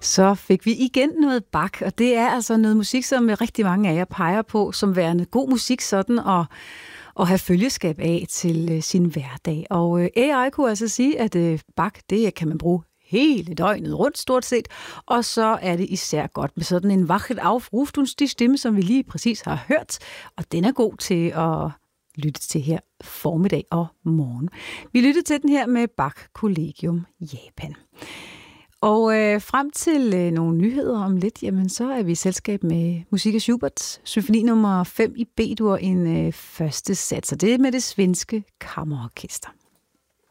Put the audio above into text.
Så fik vi igen noget Bach, og det er altså noget musik, som rigtig mange af jer peger på som værende god musik sådan at have følgeskab af til sin hverdag. Og AI kunne altså sige, at Bach, det kan man bruge hele døgnet rundt stort set, og så er det især godt med sådan en Wachet auf, Ruft uns die Stimme, som vi lige præcis har hørt, og den er god til at lytte til her formiddag og morgen. Vi lytter til den her med Bach Collegium Japan. Og frem til nogle nyheder om lidt, jamen så er vi i selskab med musik af Schubert, symfoni nummer 5 i B-dur, en første sats, og det er med det svenske kammerorkester.